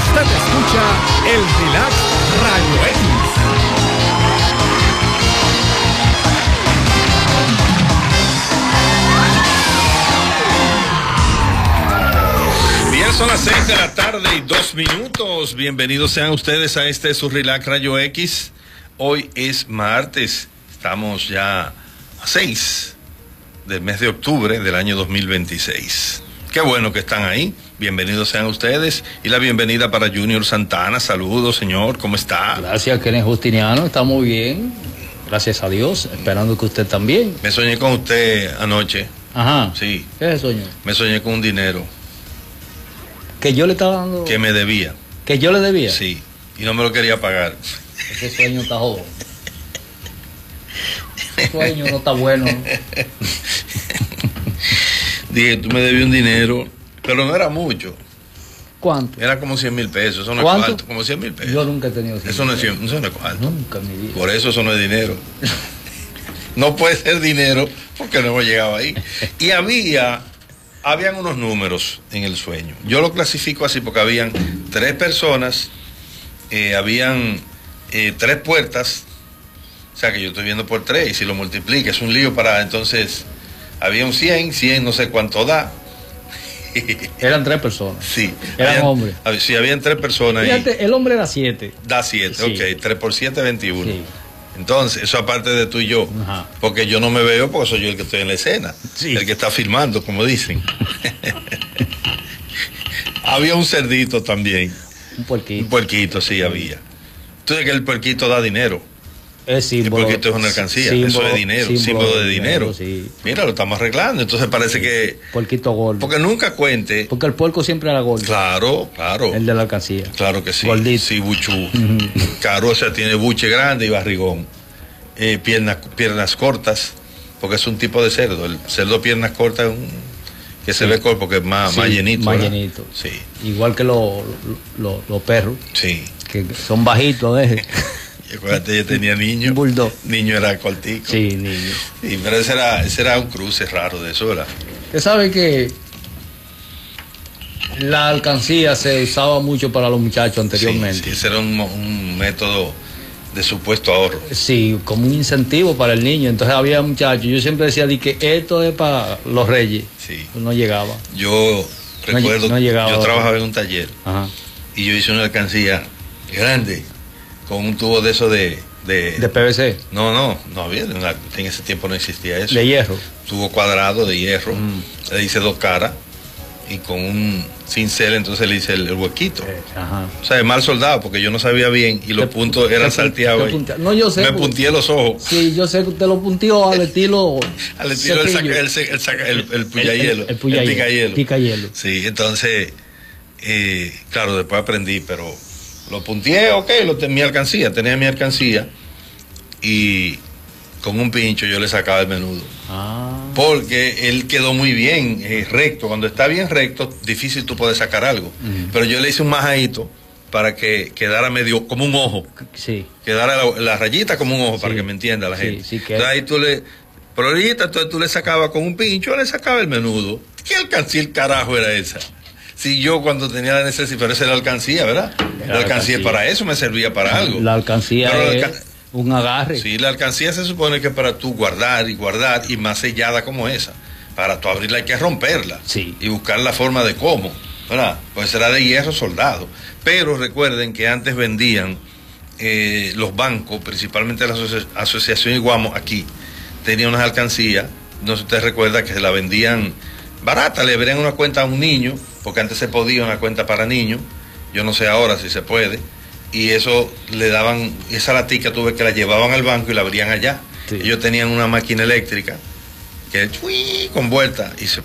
Usted escucha el Relax Radio X. Bien, son las 6 de la tarde y 2 minutos. Bienvenidos sean ustedes a este su Relax Radio X. Hoy es martes. Estamos ya a 6 del mes de octubre del año 2026. Qué bueno que están ahí. Bienvenidos sean ustedes. Y la bienvenida para Junior Santana. Saludos, señor. ¿Cómo está? Gracias, Kenneth Justiniano. Estamos bien. Gracias a Dios. Esperando que usted también. Me soñé con usted anoche. Ajá. Sí. ¿Qué es el sueño? Me soñé con un dinero Que yo le estaba dando. que me debía. Que yo le debía. Sí. Y no me lo quería pagar. Ese sueño está joven. Ese sueño no está bueno. Dije, tú me debías un dinero, pero no era mucho. ¿Cuánto? Era como 100,000 pesos. Eso no ¿Cuánto? es cuarto, como 100,000 pesos. Yo nunca he tenido Eso no es cuarto. Nunca en mi vida. Por eso no es dinero. No puede ser dinero porque no hemos llegado ahí. Y habían unos números en el sueño. Yo lo clasifico así porque habían 3 personas, habían 3 puertas. O sea que yo estoy viendo por 3 y si lo multiplica es un lío para entonces. Había un 100 no sé cuánto da. Eran 3 personas. Sí. Eran hombres. Sí, habían 3 personas. Fíjate, el hombre era 7. Da 7, Sí. ok. 3 por 7, 21. Sí. Entonces, eso aparte de tú y yo. Ajá. Porque yo no me veo porque soy yo el que estoy en la escena. Sí. El que está filmando, como dicen. Había un cerdito también. Un puerquito. Un puerquito, sí, había. Entonces, que el puerquito da dinero. Es símbolo. El puerquito es una alcancía. símbolo, Eso es dinero. Símbolo de dinero. Sí. Mira, lo estamos arreglando. Entonces parece que. Puerquito gordo. Porque nunca cuente. Porque el puerco siempre era gordo. Claro, claro. El de la alcancía. Claro que sí. Gordito. Sí, buchú. Claro, o sea, tiene buche grande y barrigón. Piernas cortas, porque es un tipo de cerdo. El cerdo piernas cortas es que se ve corto porque es más llenito. Más ¿verdad? llenito. Sí. Igual que los perros, Sí. que son bajitos. Y acuérdate, yo tenía niño. Un bulldog. Niño era cortico. Sí, niño. Sí, pero ese era un cruce raro de eso, ¿verdad? Usted sabe que la alcancía se usaba mucho para los muchachos anteriormente. Sí, ese era un método de supuesto ahorro. Sí, como un incentivo para el niño. Entonces había muchachos. Yo siempre decía que esto es para los reyes. Sí. No llegaba. Yo recuerdo, no llegaba. yo trabajaba en un taller. Ajá. Y yo hice una alcancía grande con un tubo de eso de PVC. No había, en ese tiempo no existía eso. De hierro. Tubo cuadrado de hierro, le hice 2 caras y con un cincel entonces le hice el huequito. Ajá. O sea, mal soldado porque yo no sabía bien y los puntos eran salteados. No, yo sé. Me punteé los ojos. Sí, yo sé que usted lo punteó al estilo. Al estilo el puyahielo. El picayelo. Picayelo. Sí, entonces, claro, después aprendí, pero lo punteé, ok, tenía mi alcancía y con un pincho yo le sacaba el menudo. Porque él quedó muy bien, recto. Cuando está bien recto, difícil tú puedes sacar algo. Pero yo le hice un majadito para que quedara medio como un ojo. Sí. Quedara la rayita como un ojo, para que me entienda la gente. Sí, entonces ahí pero ahorita entonces tú le sacabas con un pincho, le sacaba el menudo. ¿Qué alcancía el carajo era esa? Si yo cuando tenía la necesidad, pero esa era la alcancía, ¿verdad? La alcancía para eso me servía para algo. La alcancía es un agarre. Sí, la alcancía se supone que es para tú guardar y más sellada como esa. Para tú abrirla hay que romperla. Sí. Y buscar la forma de cómo, ¿verdad? Pues será de hierro soldado. Pero recuerden que antes vendían los bancos, principalmente la Asociación Iguamo, aquí, tenía unas alcancías, no sé si usted recuerda que se la vendían barata, le abrían una cuenta a un niño, porque antes se podía una cuenta para niños, yo no sé ahora si se puede, y eso le daban, esa latica tuve que la llevaban al banco y la abrían allá. Sí. Ellos tenían una máquina eléctrica que con vuelta y se